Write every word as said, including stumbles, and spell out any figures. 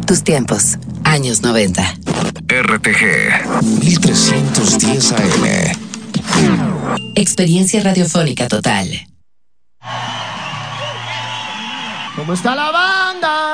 Tus tiempos, años noventa. R T G mil trescientos diez A M. Experiencia radiofónica total. ¿Cómo está la banda?